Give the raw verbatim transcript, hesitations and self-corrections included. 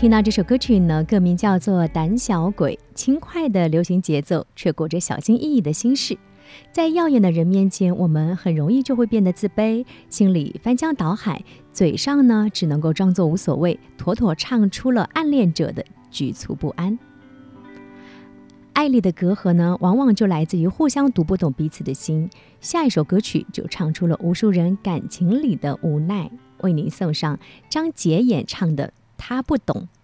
听到这首歌曲呢，歌名叫做《胆小鬼》，轻快的流行节奏，却裹着小心翼翼的心事。在耀眼的人面前，我们很容易就会变得自卑，心里翻江倒海，嘴上呢只能够装作无所谓，妥妥唱出了暗恋者的局促不安。爱里的隔阂呢，往往就来自于互相读不懂彼此的心。下一首歌曲就唱出了无数人感情里的无奈，为您送上张杰演唱的《他不懂》。